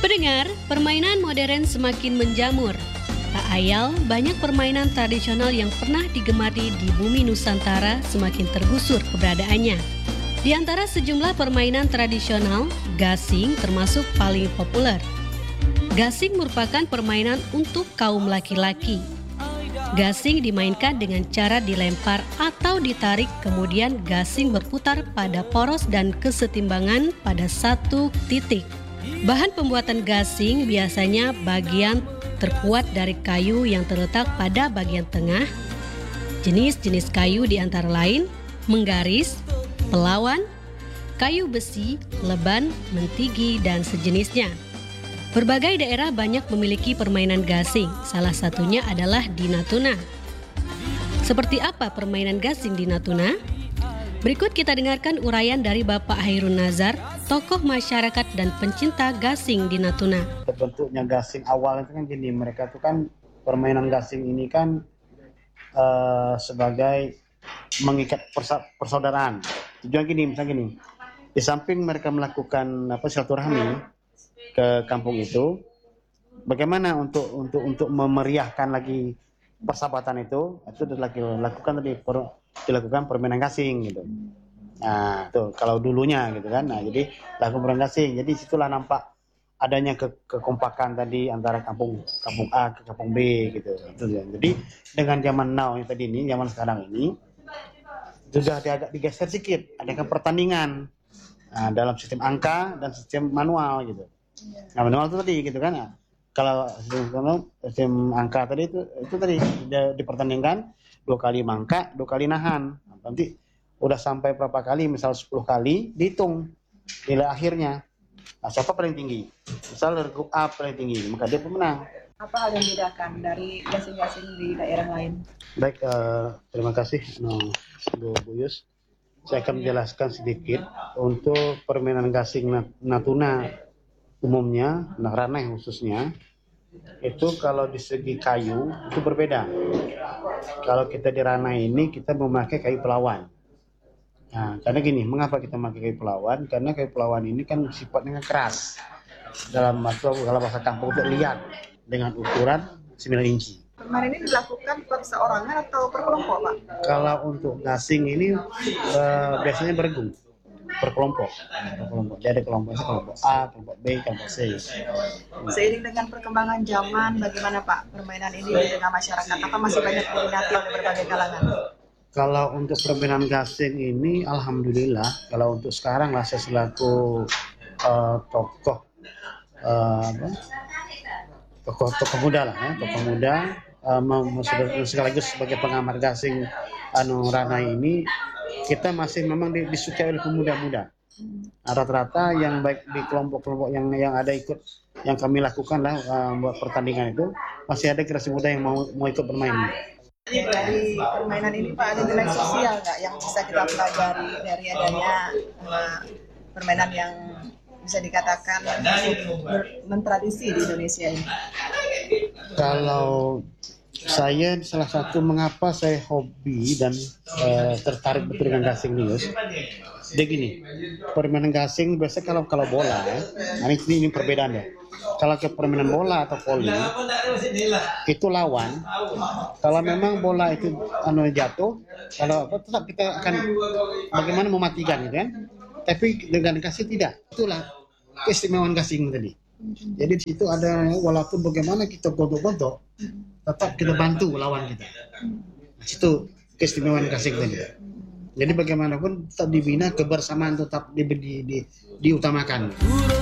Pendengar, permainan modern semakin menjamur. Tak ayal, banyak permainan tradisional yang pernah digemari di bumi Nusantara semakin tergusur keberadaannya. Di antara sejumlah permainan tradisional, gasing termasuk paling populer. Gasing merupakan permainan untuk kaum laki-laki. Gasing dimainkan dengan cara dilempar atau ditarik, kemudian gasing berputar pada poros dan kesetimbangan pada satu titik. Bahan pembuatan gasing biasanya bagian terkuat dari kayu yang terletak pada bagian tengah. Jenis-jenis kayu di antara lain menggaris, pelawan, kayu besi, leban, mentigi, dan sejenisnya. Berbagai daerah banyak memiliki permainan gasing, salah satunya adalah di Natuna. Seperti apa permainan gasing di Natuna? Berikut kita dengarkan uraian dari Bapak Hairun Nazar, tokoh masyarakat dan pencinta gasing di Natuna. Bentuknya gasing awal itu kan gini, mereka tuh kan permainan gasing ini kan sebagai mengikat persaudaraan. Tujuan gini, misalnya gini, di samping mereka melakukan silaturahmi ke kampung itu, bagaimana untuk memeriahkan lagi persahabatan itu dilakukan permainan gasing gitu. Nah, tuh kalau dulunya gitu kan. Nah, jadi lakukan permainan gasing. Jadi situlah nampak adanya kekompakan tadi antara kampung A ke kampung B gitu. Jadi dengan zaman now yang tadi ini, zaman sekarang ini sudah agak digeser sedikit, adakan pertandingan dalam sistem angka dan sistem manual gitu. Nah, manual itu tadi gitu kan. Nah, kalau sistem angka tadi itu tadi dipertandingkan 2 kali mangka, 2 kali nahan. Nanti udah sampai berapa kali, misal 10 kali, dihitung nilai akhirnya. Nah, siapa paling tinggi? Misal grup A paling tinggi, maka dia pemenang. Apa hal yang membedakan dari gasing-gasing di daerah lain? Baik, terima kasih Bu Yus. Saya akan menjelaskan sedikit untuk permainan gasing Natuna umumnya, Ranai khususnya. Itu kalau di segi kayu itu berbeda. Kalau kita di Ranai ini kita memakai kayu pelawan. Nah, karena gini, mengapa kita memakai kayu pelawan? Karena kayu pelawan ini kan sifatnya keras. Dalam kalau bahasa kampung itu liat dengan ukuran 9 inci. Permainan ini dilakukan perseorangan atau per kelompok, Pak? Kalau untuk gasing ini biasanya berkelompok. Jadi ada kelompok A, kelompok B, kelompok C. Seiring dengan perkembangan zaman, bagaimana Pak permainan ini di tengah masyarakat? Apa masih banyak diminati oleh berbagai kalangan? Kalau untuk permainan gasing ini, alhamdulillah. Kalau untuk sekarang lah saya selaku tokoh muda lah, tokoh muda sekaligus sebagai pengamat gasing Ranai ini, kita masih memang disukai oleh pemuda-muda. Rata-rata yang baik di kelompok-kelompok yang ada ikut yang kami lakukan lah buat pertandingan itu, masih ada generasi muda yang mau ikut bermain. Dari permainan ini Pak, ada nilai sosial nggak yang bisa kita pelajari dari adanya permainan yang bisa dikatakan mentradisi di Indonesia ini? Kalau saya salah satu mengapa saya hobi dan tertarik betul dengan gasing nih, dia gini, permainan gasing biasanya kalau bola ini perbedaan ya. Kalau ke permainan bola atau voli itu lawan, kalau memang bola itu jatuh, kalau tetap kita akan bagaimana mematikan gitu kan. Tapi dengan gasing tidak. Itulah keistimewaan gasing tadi. Jadi di situ ada, walaupun bagaimana kita gontok-gontok, tetap kita bantu lawan kita. Nah, itu keistimewaan gasing tadi. Jadi bagaimanapun tetap dibina, kebersamaan tetap diutamakan.